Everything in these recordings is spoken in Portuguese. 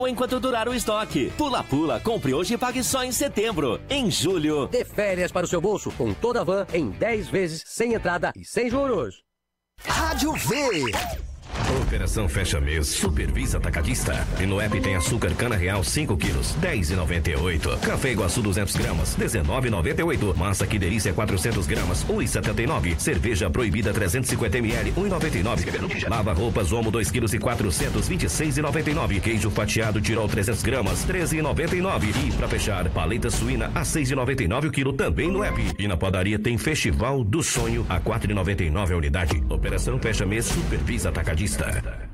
enquanto durar o estoque. Pula, compre hoje e pague só em setembro. Em julho, dê férias para o seu bolso com toda a van em 10 vezes, sem entrada e sem juros. Rádio V. Operação Fecha Mês Supervisa Atacadista. E no app tem açúcar cana real 5 quilos, R$10,98. Café Iguaçu 200 gramas, R$19,98. Massa Que Delícia 400 gramas, R$1,79. Cerveja Proibida 350 ml, R$1,99. Lava roupas Omo 2 quilos e 400, R$26,99. Queijo fatiado Tirol 300 gramas, R$13,99. E pra fechar, paleta suína a R$6,99 o quilo também no app. E na padaria tem Festival do Sonho a R$4,99 a unidade. Operação Fecha Mês Supervisa Atacadista.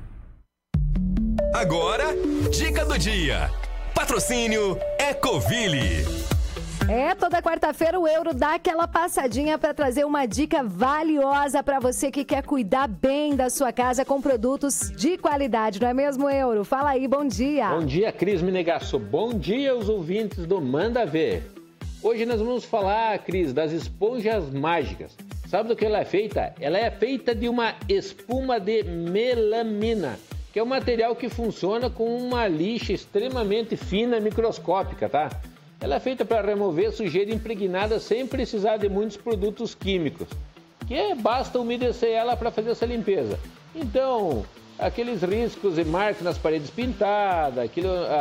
Agora, dica do dia. Patrocínio Ecoville. Toda quarta-feira o Euro dá aquela passadinha para trazer uma dica valiosa para você que quer cuidar bem da sua casa com produtos de qualidade, não é mesmo, Euro? Fala aí, bom dia. Bom dia, Cris Menegasso. Bom dia aos ouvintes do Manda Ver. Hoje nós vamos falar, Cris, das esponjas mágicas. Sabe do que ela é feita? Ela é feita de uma espuma de melamina, que é um material que funciona com uma lixa extremamente fina, microscópica, tá? Ela é feita para remover sujeira impregnada sem precisar de muitos produtos químicos, basta umedecer ela para fazer essa limpeza. Então, aqueles riscos e marcas nas paredes pintadas,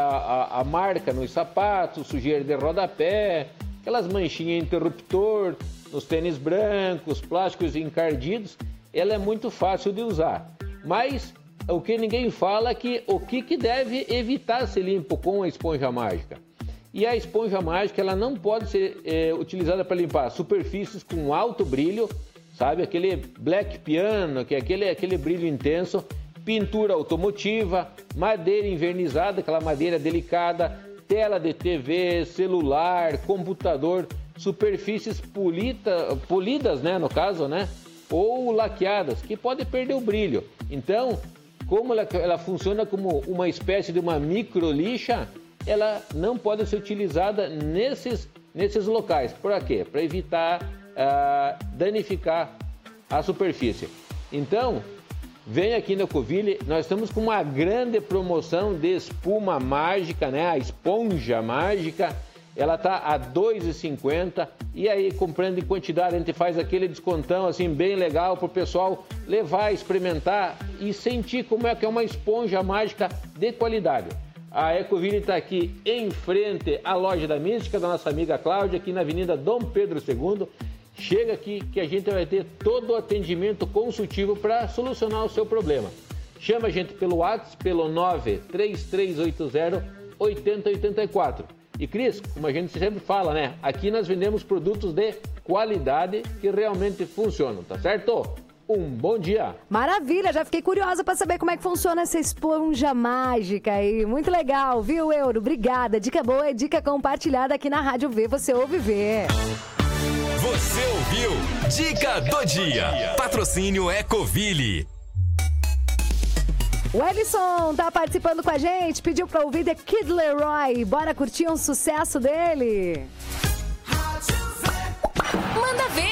a marca nos sapatos, sujeira de rodapé, aquelas manchinhas interruptor nos tênis brancos, plásticos encardidos, ela é muito fácil de usar. Mas o que ninguém fala é que o que deve evitar ser limpo com a esponja mágica. E a esponja mágica ela não pode ser utilizada para limpar superfícies com alto brilho, sabe? Aquele black piano, que é aquele brilho intenso, pintura automotiva, madeira envernizada, aquela madeira delicada, tela de TV, celular, computador, superfícies polidas, né, no caso, né, ou laqueadas, que podem perder o brilho. Então, como ela funciona como uma espécie de uma micro lixa, ela não pode ser utilizada nesses locais. Por quê? Para evitar danificar a superfície. Então, vem aqui na Ecoville, nós estamos com uma grande promoção de espuma mágica, né? A esponja mágica, ela tá a R$ 2,50 e aí comprando em quantidade a gente faz aquele descontão assim bem legal para o pessoal levar, experimentar e sentir como é que é uma esponja mágica de qualidade. A Ecoville está aqui em frente à loja da Mística, da nossa amiga Cláudia, aqui na Avenida Dom Pedro II. Chega aqui que a gente vai ter todo o atendimento consultivo para solucionar o seu problema. Chama a gente pelo WhatsApp, pelo 93380-8084. E Cris, como a gente sempre fala, né? Aqui nós vendemos produtos de qualidade que realmente funcionam, tá certo? Um bom dia. Maravilha, já fiquei curiosa para saber como é que funciona essa esponja mágica aí. Muito legal, viu, Euro? Obrigada. Dica boa é dica compartilhada aqui na Rádio V. Você ouve ver. Você ouviu Dica do Dia. Patrocínio Ecoville. O Ellison tá participando com a gente, pediu pra ouvir The Kid Leroy. Bora curtir um sucesso dele? Manda ver.